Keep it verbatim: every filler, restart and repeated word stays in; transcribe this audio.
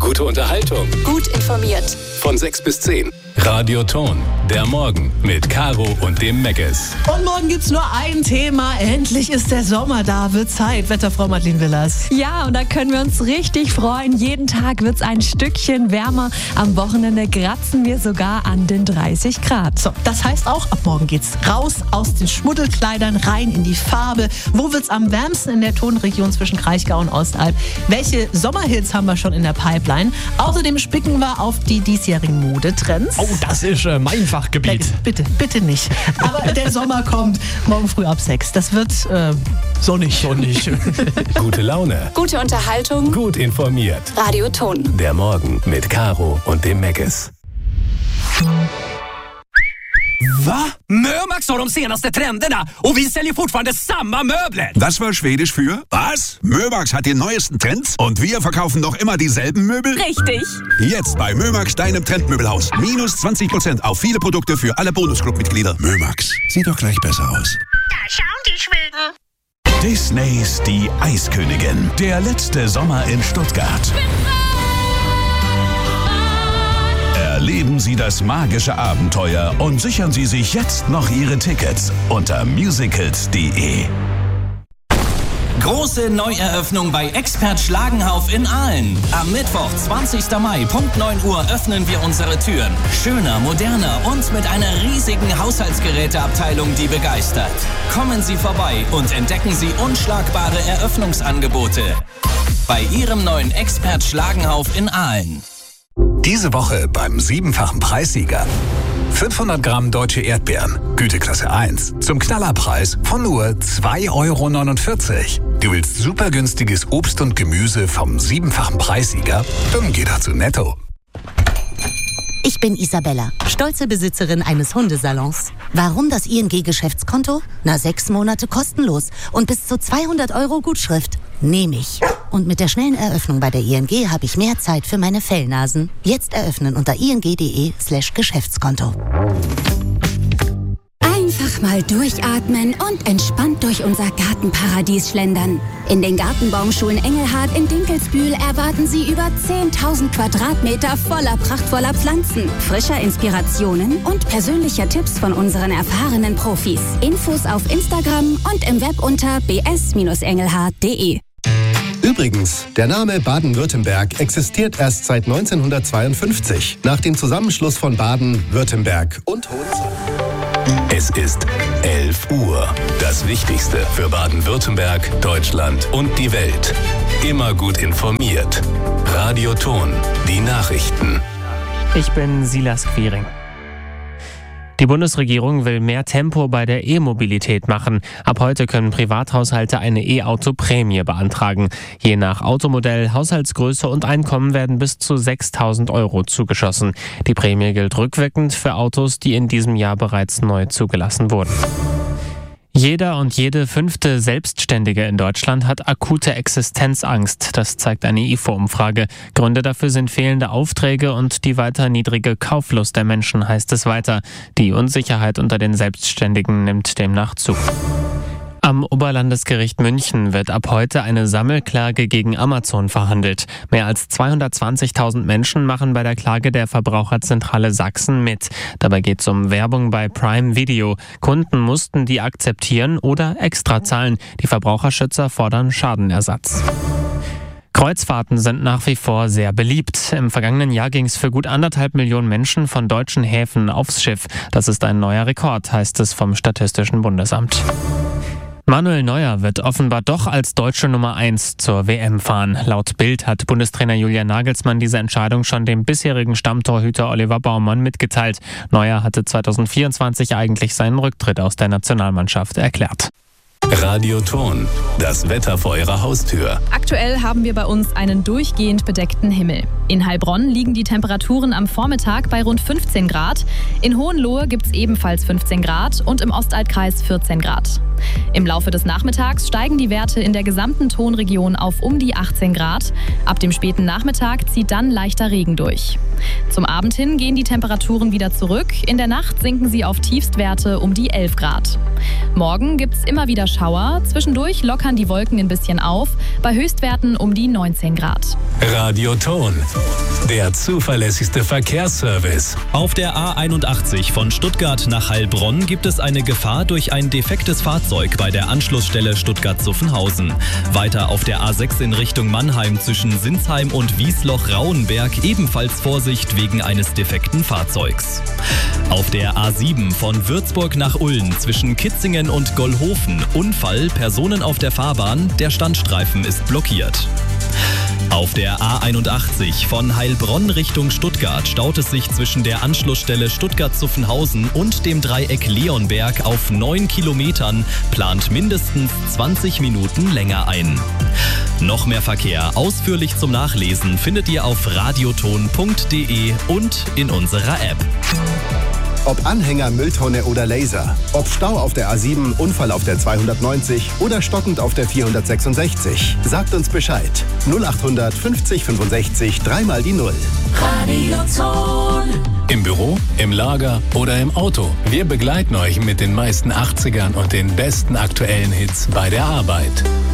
Gute Unterhaltung. Gut informiert. Von sechs bis zehn. Radio Ton, der Morgen mit Caro und dem Meckes. Und morgen gibt's nur ein Thema. Endlich ist der Sommer da. Wird Zeit. Wetterfrau Madeleine Willers. Ja, und da können wir uns richtig freuen. Jeden Tag wird's ein Stückchen wärmer. Am Wochenende kratzen wir sogar an den dreißig Grad. So, das heißt auch, ab morgen geht's raus aus den Schmuddelkleidern, rein in die Farbe. Wo wird's am wärmsten in der Tonregion zwischen Kraichgau und Ostalb? Welche Sommerhits haben wir schon in der Pipeline? Außerdem spicken wir auf die diesjährigen Modetrends. Oh, das ist äh, mein Fachgebiet. Bitte, bitte, bitte nicht. Aber der Sommer kommt morgen früh ab sechs. Das wird äh, sonnig. sonnig. Gute Laune. Gute Unterhaltung. Gut informiert. Radio Ton. Der Morgen mit Caro und dem Meckes. Va? Mömax har de senaste trenderna och vi säljer fortfarande samma möbler. Das war Schwedisch für was? Mömax hat die neuesten Trends und wir verkaufen noch immer dieselben Möbel? Richtig. Jetzt bei Mömax, deinem Trendmöbelhaus. Minus zwanzig Prozent auf viele Produkte für alle Bonusclub-Mitglieder. Mömax, sieht doch gleich besser aus. Da schauen die Schweden. Disneys Die Eiskönigin. Der letzte Sommer in Stuttgart. Erleben Sie das magische Abenteuer und sichern Sie sich jetzt noch Ihre Tickets unter musicals punkt de. Große Neueröffnung bei Expert Schlagenhauf in Aalen. Am Mittwoch, zwanzigsten Mai, Punkt neun Uhr, öffnen wir unsere Türen. Schöner, moderner und mit einer riesigen Haushaltsgeräteabteilung, die begeistert. Kommen Sie vorbei und entdecken Sie unschlagbare Eröffnungsangebote bei Ihrem neuen Expert Schlagenhauf in Aalen. Diese Woche beim siebenfachen Preissieger. fünfhundert Gramm deutsche Erdbeeren, Güteklasse eins, zum Knallerpreis von nur zwei Euro neunundvierzig. Du willst super günstiges Obst und Gemüse vom siebenfachen Preissieger? Dann geh doch zu Netto. Ich bin Isabella, stolze Besitzerin eines Hundesalons. Warum das I N G-Geschäftskonto? Na, sechs Monate kostenlos und bis zu zweihundert Euro Gutschrift. Nehme ich. Und mit der schnellen Eröffnung bei der I N G habe ich mehr Zeit für meine Fellnasen. Jetzt eröffnen unter ing.de slash Geschäftskonto. Einfach mal durchatmen und entspannt durch unser Gartenparadies schlendern. In den Gartenbaumschulen Engelhard in Dinkelsbühl erwarten Sie über zehntausend Quadratmeter voller prachtvoller Pflanzen, frischer Inspirationen und persönlicher Tipps von unseren erfahrenen Profis. Infos auf Instagram und im Web unter b s engelhard punkt de. Übrigens, der Name Baden-Württemberg existiert erst seit neunzehnhundertzweiundfünfzig, nach dem Zusammenschluss von Baden, Württemberg und Hohenzollern. Es ist elf Uhr. Das Wichtigste für Baden-Württemberg, Deutschland und die Welt. Immer gut informiert. Radio Ton, die Nachrichten. Ich bin Silas Quiring. Die Bundesregierung will mehr Tempo bei der E-Mobilität machen. Ab heute können Privathaushalte eine E-Auto-Prämie beantragen. Je nach Automodell, Haushaltsgröße und Einkommen werden bis zu sechstausend Euro zugeschossen. Die Prämie gilt rückwirkend für Autos, die in diesem Jahr bereits neu zugelassen wurden. Jeder und jede fünfte Selbstständige in Deutschland hat akute Existenzangst. Das zeigt eine I F O-Umfrage. Gründe dafür sind fehlende Aufträge und die weiter niedrige Kauflust der Menschen, heißt es weiter. Die Unsicherheit unter den Selbstständigen nimmt demnach zu. Am Oberlandesgericht München wird ab heute eine Sammelklage gegen Amazon verhandelt. Mehr als zweihundertzwanzigtausend Menschen machen bei der Klage der Verbraucherzentrale Sachsen mit. Dabei geht es um Werbung bei Prime Video. Kunden mussten die akzeptieren oder extra zahlen. Die Verbraucherschützer fordern Schadenersatz. Kreuzfahrten sind nach wie vor sehr beliebt. Im vergangenen Jahr ging es für gut anderthalb Millionen Menschen von deutschen Häfen aufs Schiff. Das ist ein neuer Rekord, heißt es vom Statistischen Bundesamt. Manuel Neuer wird offenbar doch als deutsche Nummer eins zur W M fahren. Laut Bild hat Bundestrainer Julian Nagelsmann diese Entscheidung schon dem bisherigen Stammtorhüter Oliver Baumann mitgeteilt. Neuer hatte zweitausendvierundzwanzig eigentlich seinen Rücktritt aus der Nationalmannschaft erklärt. Radio Ton, das Wetter vor Ihrer Haustür. Aktuell haben wir bei uns einen durchgehend bedeckten Himmel. In Heilbronn liegen die Temperaturen am Vormittag bei rund fünfzehn Grad. In Hohenlohe gibt es ebenfalls fünfzehn Grad und im Ostalbkreis vierzehn Grad. Im Laufe des Nachmittags steigen die Werte in der gesamten Tonregion auf um die achtzehn Grad. Ab dem späten Nachmittag zieht dann leichter Regen durch. Zum Abend hin gehen die Temperaturen wieder zurück. In der Nacht sinken sie auf Tiefstwerte um die elf Grad. Morgen gibt es immer wieder Schauer. Zwischendurch lockern die Wolken ein bisschen auf. Bei Höchstwerten um die neunzehn Grad. Radio Ton, Der zuverlässigste Verkehrsservice. Auf der A einundachtzig von Stuttgart nach Heilbronn gibt es eine Gefahr durch ein defektes Fahrzeug bei der Anschlussstelle Stuttgart-Zuffenhausen. Weiter auf der A sechs in Richtung Mannheim zwischen Sinsheim und Wiesloch-Rauenberg ebenfalls Vorsicht wegen eines defekten Fahrzeugs. Auf der A sieben von Würzburg nach Ulm zwischen Kitzingen und Gollhofen Unfall, Personen auf der Fahrbahn, der Standstreifen ist blockiert. Auf der A einundachtzig von Heilbronn Richtung Stuttgart staut es sich zwischen der Anschlussstelle Stuttgart-Zuffenhausen und dem Dreieck Leonberg auf neun Kilometern, plant mindestens zwanzig Minuten länger ein. Noch mehr Verkehr ausführlich zum Nachlesen findet ihr auf radioton punkt de und in unserer App. Ob Anhänger, Mülltonne oder Laser. Ob Stau auf der A sieben, Unfall auf der zweihundertneunzig oder stockend auf der vierhundertsechsundsechzig. Sagt uns Bescheid. null achthundert fünfzig fünfundsechzig, dreimal die Null. Radioton. Im Büro, im Lager oder im Auto. Wir begleiten euch mit den meisten achtzigern und den besten aktuellen Hits bei der Arbeit.